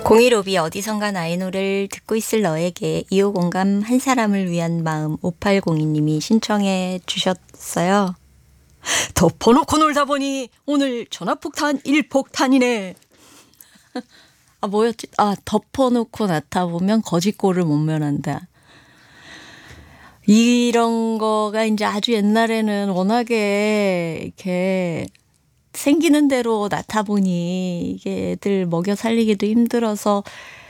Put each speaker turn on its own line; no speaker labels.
공일오비 어디선가 나의 노래를 듣고 있을 너에게 2호 공감 한 사람을 위한 마음 5802님이 신청해 주셨어요. 덮어놓고 놀다 보니 오늘 전화폭탄 1폭탄이네. 뭐였지? 덮어놓고 나타 보면 거짓골을 못 면한다. 이런 거가 이제 아주 옛날에는 워낙에 이렇게 생기는 대로 낳다 보니 이게 애들 먹여 살리기도 힘들어서